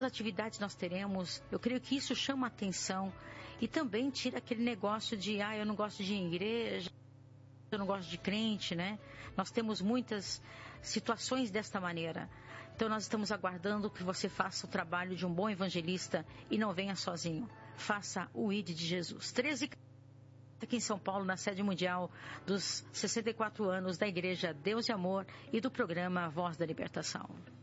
atividades nós teremos, eu creio que isso chama atenção e também tira aquele negócio de, eu não gosto de ir em igreja, eu não gosto de crente, né? Nós temos muitas situações desta maneira. Então nós estamos aguardando que você faça o trabalho de um bom evangelista e não venha sozinho. Faça o ID de Jesus. 13 aqui em São Paulo, na sede mundial dos 64 anos da Igreja Deus e Amor e do programa Voz da Libertação.